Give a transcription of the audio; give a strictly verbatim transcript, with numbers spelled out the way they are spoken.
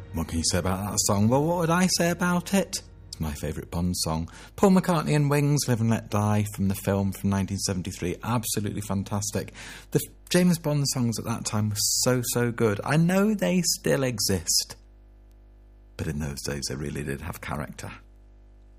What can you say about that song? Well, what would I say about it? It's my favourite Bond song. Paul McCartney and Wings, Live and Let Die, from the film from nineteen seventy-three. Absolutely fantastic. The James Bond songs at that time were so, so good. I know they still exist, but in those days they really did have character.